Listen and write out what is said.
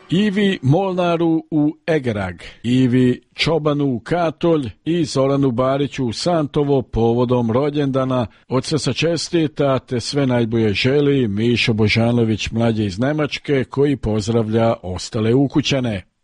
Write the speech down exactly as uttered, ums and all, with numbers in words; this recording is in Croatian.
Ivi Molnaru u Egerag, Ivi Čobanu u Katolj i Zoranu Bariću u Santovo povodom rođendana. Od srca čestita te sve najbolje želi Mišo Božanović mlađe iz Nemačke koji pozdravlja ostale ukućane.